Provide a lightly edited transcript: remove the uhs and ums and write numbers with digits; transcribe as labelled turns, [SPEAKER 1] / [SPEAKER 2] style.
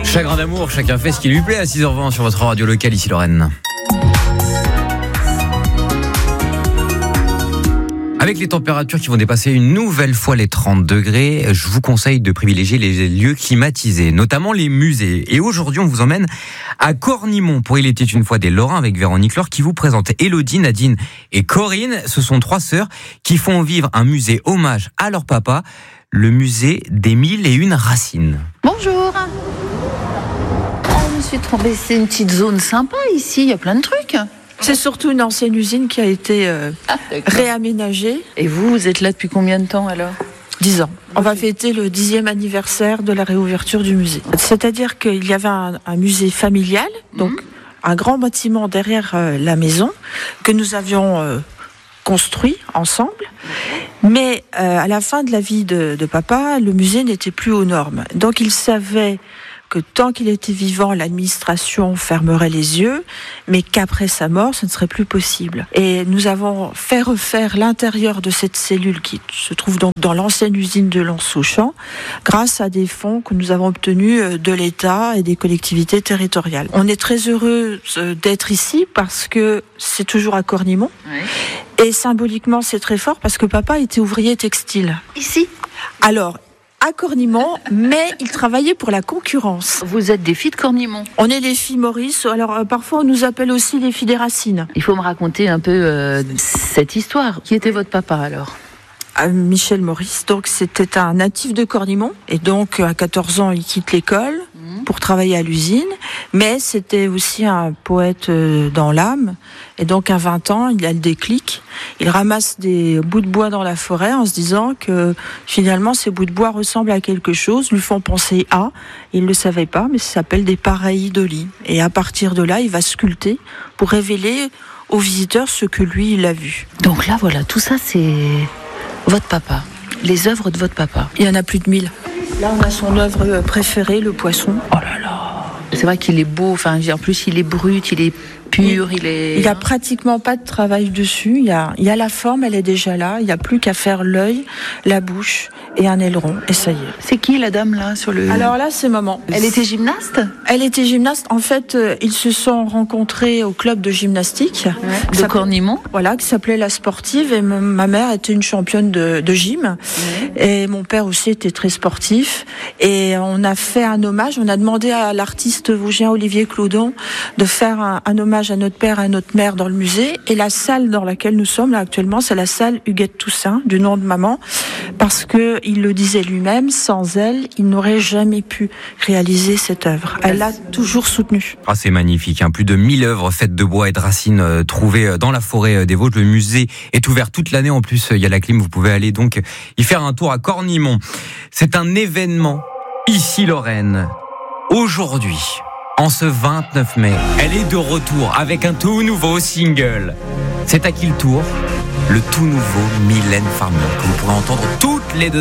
[SPEAKER 1] Chagrin d'amour, chacun fait ce qui lui plaît à 6h20 sur votre radio locale, ici Lorraine. Avec les températures qui vont dépasser une nouvelle fois les 30 degrés, je vous conseille de privilégier les lieux climatisés, notamment les musées. Et aujourd'hui, on vous emmène à Cornimont pour Il était une fois des Lorrains avec Véronique Laure qui vous présente Élodie, Nadine et Corinne. Ce sont 3 sœurs qui font vivre un musée hommage à leur papa, le musée des 1001 racines.
[SPEAKER 2] Bonjour. Je me suis trompée, c'est une petite zone sympa ici, il y a plein de trucs.
[SPEAKER 3] C'est surtout une ancienne usine qui a été réaménagée.
[SPEAKER 2] Et vous êtes là depuis combien de temps alors ?
[SPEAKER 3] 10 ans. On va fêter le 10e anniversaire de la réouverture du musée. C'est-à-dire qu'il y avait un musée familial, donc un grand bâtiment derrière la maison que nous avions construit ensemble. Mais à la fin de la vie de papa, le musée n'était plus aux normes. Donc il savait que tant qu'il était vivant, l'administration fermerait les yeux, mais qu'après sa mort, ce ne serait plus possible. Et nous avons fait refaire l'intérieur de cette cellule qui se trouve donc dans l'ancienne usine de Lens-Auchan, grâce à des fonds que nous avons obtenus de l'État et des collectivités territoriales. On est très heureux d'être ici parce que c'est toujours à Cornimont. Oui. Et symboliquement, c'est très fort parce que papa était ouvrier textile.
[SPEAKER 2] Ici ?
[SPEAKER 3] Alors, à Cornimont, mais il travaillait pour la concurrence.
[SPEAKER 2] Vous êtes des filles de Cornimont ?
[SPEAKER 3] On est les filles Maurice, alors parfois on nous appelle aussi les filles des Racines.
[SPEAKER 2] Il faut me raconter un peu cette histoire. Qui était votre papa alors ?
[SPEAKER 3] Michel Maurice, donc c'était un natif de Cornimont, et donc à 14 ans il quitte l'école pour travailler à l'usine, mais c'était aussi un poète dans l'âme, et donc à 20 ans il a le déclic, il ramasse des bouts de bois dans la forêt en se disant que finalement ces bouts de bois ressemblent à quelque chose, lui font penser à, il ne le savait pas, mais ça s'appelle des pareidolie, et à partir de là il va sculpter pour révéler aux visiteurs ce que lui il a vu.
[SPEAKER 2] Donc là voilà, tout ça c'est votre papa, les œuvres de votre papa.
[SPEAKER 3] Il y en a plus de 1000. Là, on a son œuvre préférée, le poisson.
[SPEAKER 2] Oh là là. C'est vrai qu'il est beau, enfin, en plus, il est brut, il est pur, il
[SPEAKER 3] n'y a pratiquement pas de travail dessus. Il y a la forme, elle est déjà là. Il n'y a plus qu'à faire l'œil, la bouche et un aileron, et ça y est.
[SPEAKER 2] C'est qui la dame là sur le...
[SPEAKER 3] Alors là, c'est maman.
[SPEAKER 2] Elle était gymnaste ?
[SPEAKER 3] Elle était gymnaste. En fait, ils se sont rencontrés au club de gymnastique
[SPEAKER 2] de Cornimont.
[SPEAKER 3] Voilà, qui s'appelait La Sportive. Et ma mère était une championne de gym. Et mon père aussi était très sportif. Et on a fait un hommage. On a demandé à l'artiste vosgien Olivier Cloudon de faire un hommage à notre père et à notre mère dans le musée. Et la salle dans laquelle nous sommes là actuellement, c'est la salle Huguette Toussaint, du nom de maman, parce que il le disait lui-même, sans elle, il n'aurait jamais pu réaliser cette œuvre. Elle l'a toujours soutenue.
[SPEAKER 1] Ah, c'est magnifique, hein. Plus de 1000 œuvres faites de bois et de racines trouvées dans la forêt des Vosges. Le musée est ouvert toute l'année. En plus, il y a la clim. Vous pouvez aller donc y faire un tour à Cornimont. C'est un événement ici, Lorraine. Aujourd'hui, en ce 29 mai, elle est de retour avec un tout nouveau single. C'est à qui le tour ? Le tout nouveau Mylène Farmer, que vous pourrez entendre toutes les 2